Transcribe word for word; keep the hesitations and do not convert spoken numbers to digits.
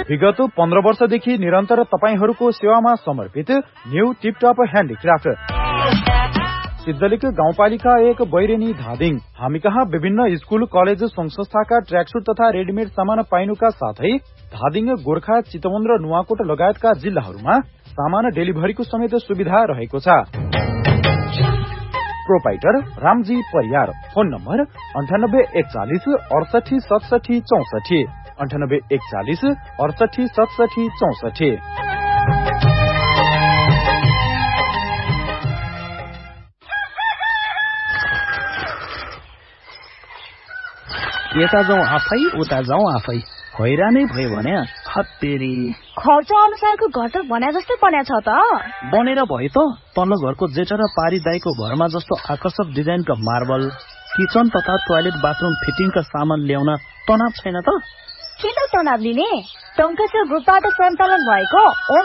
विगत पन्ध्र वर्षदेखि निरन्तर तपाईहरूको सेवामा समर्पित न्यू टिपटप ह्यान्डिक्राफ्ट सिद्धलेक गाउँपालिका एक बैरेनी धादिङ। हामी कहाँ विभिन्न स्कूल कलेज संघ संस्थाका ट्र्याकसुट तथा रेडिमेड सामान पाइनुका साथै धादिङ गोर्खा चितवन र नुवाकोट लगायतका जिल्लाहरूमा सामान डेलिभरीको समेत सुविधा रहेको छ। Proprietor Ramji Pariyar. Phone number अन्ठानब्बे एकचालिस अडसठी सतसठी चौसठी अन्ठानब्बे एकचालिस अडसठी सतसठी चौसठी। यता जाउँ आफै उता जाउँ आफै हैरानै भयो भने हत्तेरी खर्च अनुसारको घर त भने जस्तै बन्या छ त। बनेर भयो त तल्लो घरको जेठा र पारी दाईको घरमा जस्तो आकर्षक डिजाइनका मार्बल किचन तथा टोयलेट बाथरुम फिटिङका सामान ल्याउन तनाव छैन त। किन तनाव लिने? टङ्केश्वर ग्रुपबाट सञ्चालन भएको